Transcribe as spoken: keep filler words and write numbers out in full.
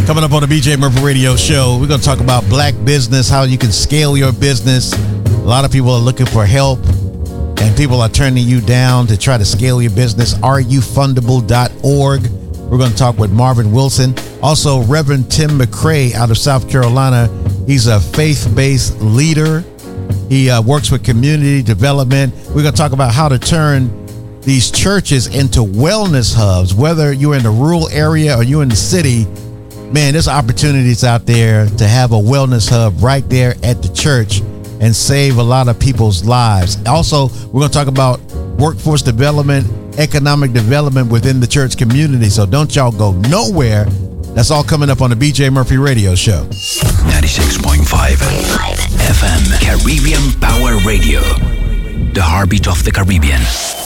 Coming up on the B J Murphy Radio Show, we're going to talk about black business, how you can scale your business. A lot of people are looking for help, and people are turning you down to try to scale your business. are you fundable dot org. We're going to talk with Marvin Wilson. Also, Reverend Tim McCray out of South Carolina. He's a faith-based leader. He uh, works with community development. We're going to talk about how to turn these churches into wellness hubs, whether you're in the rural area or you're in the city. Man, there's opportunities out there to have a wellness hub right there at the church and save a lot of people's lives. Also, we're going to talk about workforce development, economic development within the church community. So don't y'all go nowhere. That's all coming up on the B J Murphy Radio Show. ninety-six point five F M Caribbean Power Radio, the heartbeat of the Caribbean.